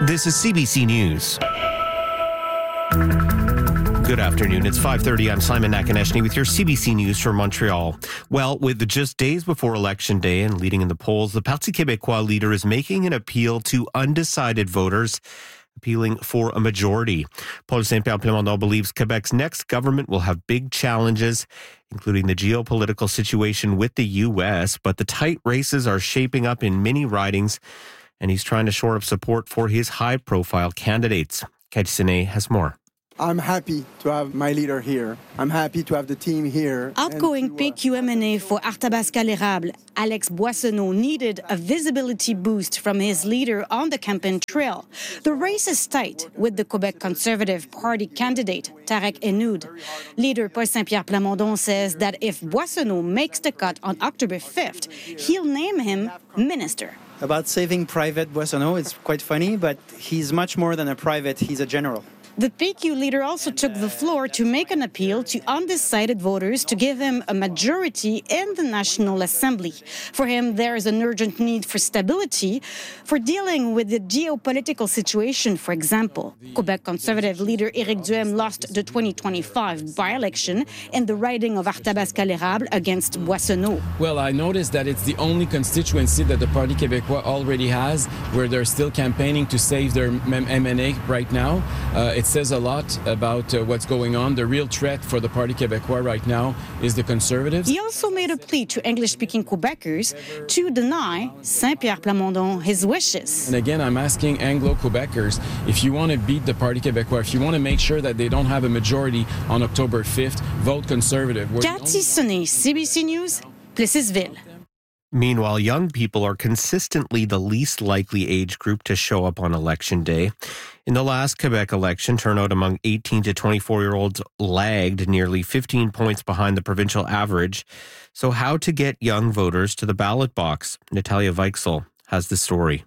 This is CBC News. Good afternoon. It's 5:30. I'm Simon Nakaneshny with your CBC News from Montreal. Well, with just days before Election Day and leading in the polls, the Parti Québécois leader is making an appeal to undecided voters, appealing for a majority. Paul Saint-Pierre Plamondon believes Quebec's next government will have big challenges, including the geopolitical situation with the U.S., but the tight races are shaping up in many ridings, and he's trying to shore up support for his high-profile candidates. Cathy Sine has more. I'm happy to have my leader here. I'm happy to have the team here. Outgoing PQMNA for Arthabasca-l'Érable, Alex Boissonneau, needed a visibility boost from his leader on the campaign trail. The race is tight with the Quebec Conservative Party candidate, Tarek Enoud. Leader Paul Saint-Pierre Plamondon says that if Boissonneau makes the cut on October 5th, he'll name him minister. About saving Private Boissonneau, it's quite funny, but he's much more than a private, he's a general. The PQ leader also took the floor to make an appeal to undecided voters to give him a majority in the National Assembly. For him, there is an urgent need for stability, for dealing with the geopolitical situation, for example. Quebec Conservative leader Éric Duhaime lost the 2025 by-election in the riding of Arthabasca-l'Érable against Boissonneau. Well, I noticed that it's the only constituency that the Parti Québécois already has where they're still campaigning to save their MNA right now. It says a lot about what's going on. The real threat for the Parti Québécois right now is the Conservatives. He also made a plea to English-speaking Quebecers to deny Saint-Pierre Plamondon his wishes. And again, I'm asking Anglo-Quebecers, if you want to beat the Parti Québécois, if you want to make sure that they don't have a majority on October 5th, vote Conservative. Cathy Sine, CBC News, Plessisville. Meanwhile, young people are consistently the least likely age group to show up on Election Day. In the last Quebec election, turnout among 18 to 24-year-olds lagged nearly 15 points behind the provincial average. So how to get young voters to the ballot box? Natalia Weichsel has the story.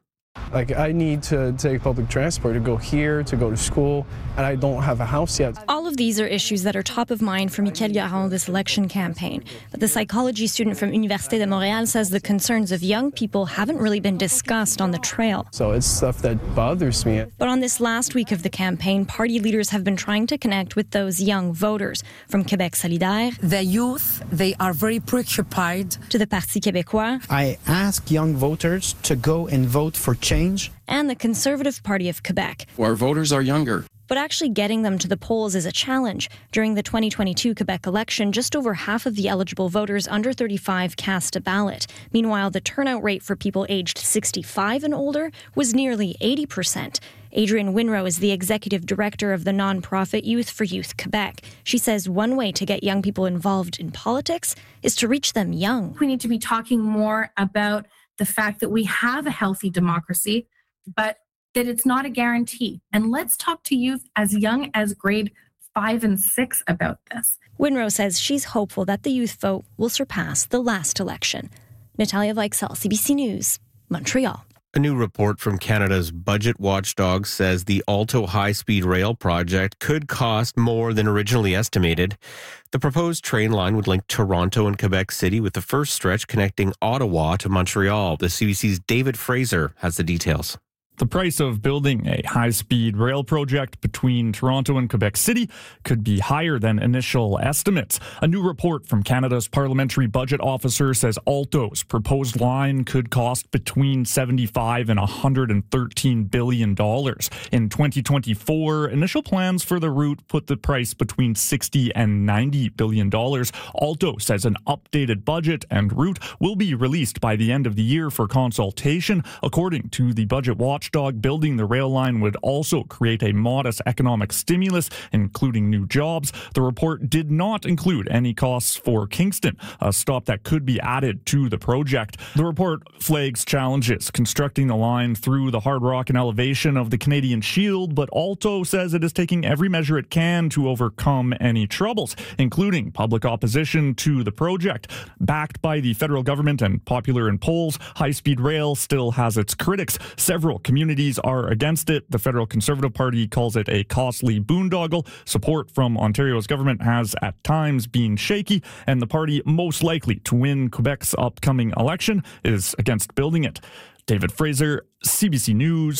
I need to take public transport to go here, to go to school, and I don't have a house yet. All of these are issues that are top of mind for Michael Garand this election campaign. But the psychology student from Université de Montréal says the concerns of young people haven't really been discussed on the trail. So it's stuff that bothers me. But on this last week of the campaign, party leaders have been trying to connect with those young voters. From Québec Solidaire, the youth, they are very preoccupied. To the Parti Québécois. I ask young voters to go and vote for change. And the Conservative Party of Quebec. Our voters are younger. But actually getting them to the polls is a challenge. During the 2022 Quebec election, just over half of the eligible voters under 35 cast a ballot. Meanwhile, the turnout rate for people aged 65 and older was nearly 80%. Adrienne Winrow is the executive director of the nonprofit Youth for Youth Quebec. She says one way to get young people involved in politics is to reach them young. We need to be talking more about the fact that we have a healthy democracy, but that it's not a guarantee. And let's talk to youth as young as grade 5 and 6 about this. Winrow says she's hopeful that the youth vote will surpass the last election. Natalia Weichsel, CBC News, Montreal. A new report from Canada's budget watchdog says the Alto high-speed rail project could cost more than originally estimated. The proposed train line would link Toronto and Quebec City, with the first stretch connecting Ottawa to Montreal. The CBC's David Fraser has the details. The price of building a high-speed rail project between Toronto and Quebec City could be higher than initial estimates. A new report from Canada's Parliamentary Budget Officer says Alto's proposed line could cost between $75 and $113 billion. In 2024, initial plans for the route put the price between $60 and $90 billion. Alto says an updated budget and route will be released by the end of the year for consultation. According to the Budget Watchdog, building the rail line would also create a modest economic stimulus, including new jobs. The report did not include any costs for Kingston, a stop that could be added to the project. The report flags challenges constructing the line through the hard rock and elevation of the Canadian Shield, but Alto says it is taking every measure it can to overcome any troubles, including public opposition to the project. Backed by the federal government and popular in polls, high-speed rail still has its critics. Several communities are against it. The Federal Conservative Party calls it a costly boondoggle. Support from Ontario's government has at times been shaky, and the party most likely to win Quebec's upcoming election is against building it. David Fraser, CBC News,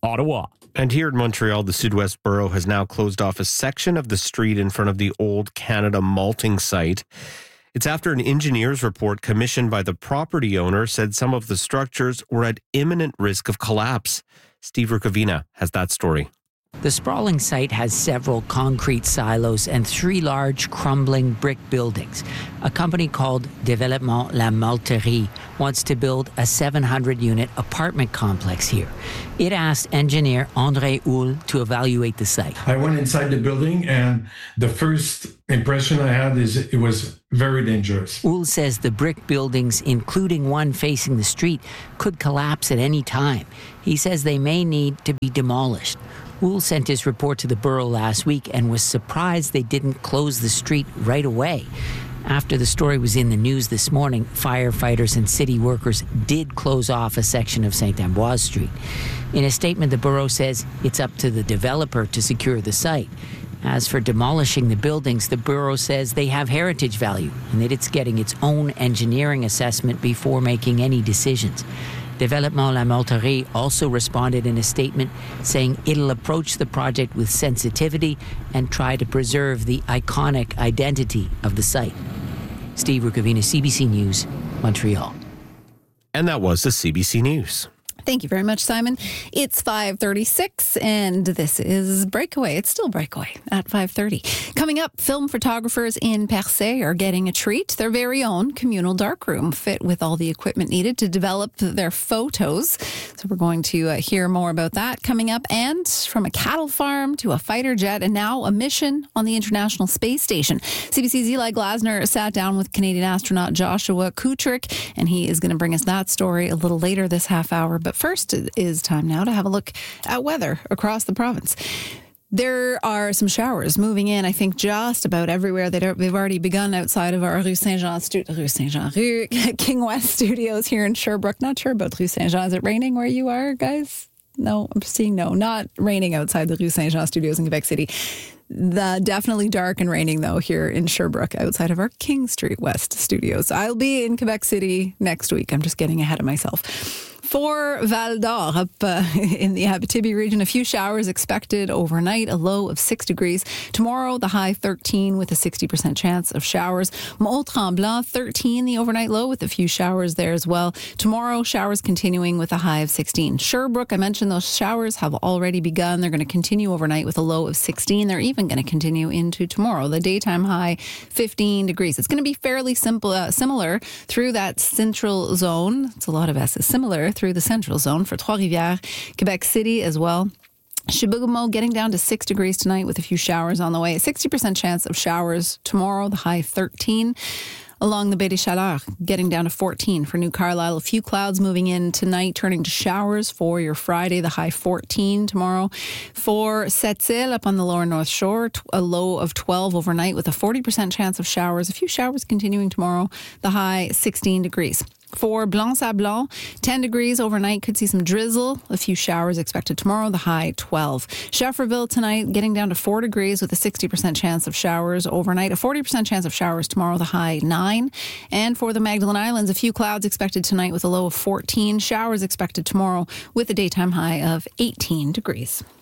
Ottawa. And here in Montreal, the Sud-Ouest Borough has now closed off a section of the street in front of the old Canada malting site. It's after an engineer's report commissioned by the property owner said some of the structures were at imminent risk of collapse. Steve Rukavina has that story. The sprawling site has several concrete silos and 3 large crumbling brick buildings. A company called Développement La Malterie wants to build a 700-unit apartment complex here. It asked engineer André Houle to evaluate the site. I went inside the building, and the first impression I had is it was very dangerous. Houle says the brick buildings, including one facing the street, could collapse at any time. He says they may need to be demolished. Houle sent his report to the borough last week and was surprised they didn't close the street right away. After the story was in the news this morning, firefighters and city workers did close off a section of Saint-Ambroise Street. In a statement, the borough says it's up to the developer to secure the site. As for demolishing the buildings, the borough says they have heritage value and that it's getting its own engineering assessment before making any decisions. Développement La Malterie also responded in a statement saying it'll approach the project with sensitivity and try to preserve the iconic identity of the site. Steve Rukavina, CBC News, Montreal. And that was the CBC News. Thank you very much, Simon. It's 5:36, and this is Breakaway. It's still Breakaway at 5:30. Coming up, film photographers in Percé are getting a treat. Their very own communal darkroom, fit with all the equipment needed to develop their photos. So we're going to hear more about that coming up. And from a cattle farm to a fighter jet, and now a mission on the International Space Station. CBC's Eli Glasner sat down with Canadian astronaut Joshua Kutrick, and he is going to bring us that story a little later this half hour. But first, it is time now to have a look at weather across the province. There are some showers moving in, I think, just about everywhere. They've already begun outside of our Rue King West studios here in Sherbrooke. Not sure about Rue Saint-Jean. Is it raining where you are, guys? No, I'm seeing no. Not raining outside the Rue Saint-Jean studios in Quebec City. Definitely dark and raining, though, here in Sherbrooke outside of our King Street West studios. I'll be in Quebec City next week. I'm just getting ahead of myself. For Val d'Or, up in the Abitibi region, a few showers expected overnight, a low of 6 degrees. Tomorrow, the high 13 with a 60% chance of showers. Mont-Tremblant, 13, the overnight low with a few showers there as well. Tomorrow, showers continuing with a high of 16. Sherbrooke, I mentioned those showers have already begun. They're going to continue overnight with a low of 16. They're even going to continue into tomorrow. The daytime high, 15 degrees. It's going to be fairly similar through that central zone. It's a lot of S's. Similar through the central zone for Trois-Rivières, Quebec City as well. Chibougamau getting down to 6 degrees tonight with a few showers on the way. A 60% chance of showers tomorrow, the high 13. Along the Baie des Chaleurs, getting down to 14 for New Carlisle. A few clouds moving in tonight, turning to showers for your Friday, the high 14 tomorrow. For Sept-Îles, up on the lower North Shore, a low of 12 overnight with a 40% chance of showers. A few showers continuing tomorrow, the high 16 degrees. For Blanc-Sablon, 10 degrees overnight, could see some drizzle. A few showers expected tomorrow, the high 12. Schefferville tonight, getting down to 4 degrees with a 60% chance of showers overnight. A 40% chance of showers tomorrow, the high 9. And for the Magdalen Islands, a few clouds expected tonight with a low of 14. Showers expected tomorrow with a daytime high of 18 degrees.